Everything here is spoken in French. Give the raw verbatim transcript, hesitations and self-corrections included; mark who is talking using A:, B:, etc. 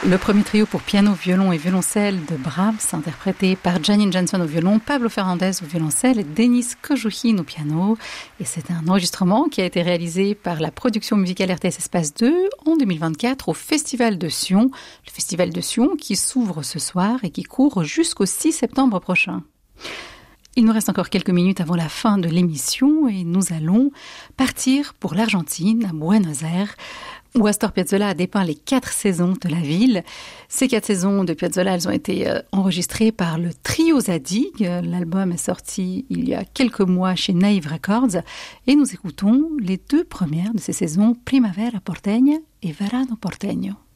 A: Le premier trio pour piano, violon et violoncelle de Brahms, interprété par Janine Janson au violon, Pablo Fernandez au violoncelle et Denis Kojoukhin au piano. Et c'est un enregistrement qui a été réalisé par la production musicale R T S Espace deux en deux mille vingt-quatre au Festival de Sion. Le Festival de Sion qui s'ouvre ce soir et qui court jusqu'au six septembre prochain. Il nous reste encore quelques minutes avant la fin de l'émission et nous allons partir pour l'Argentine, à Buenos Aires, où Astor Piazzolla a dépeint les quatre saisons de la ville. Ces quatre saisons de Piazzolla, elles ont été euh, enregistrées par le trio Zadig. L'album est sorti il y a quelques mois chez Naive Records. Et nous écoutons les deux premières de ces saisons, Primavera Porteña et Verano Porteño.